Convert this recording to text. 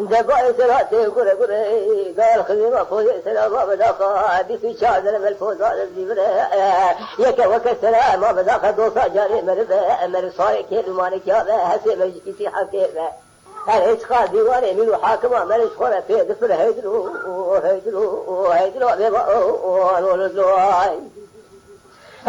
دبا سراتي كره قال خذي فوز سلام ما بداخا بي شاذر بالفوز هذا الزبره يك وكسر ما بداخا دوسا جاري مر صاير كل مالك يا هسه مجلسي حكيمه هل إشخاص ديواني من حاكمة ملش خورة في دفر هيدلو بيبا ونولد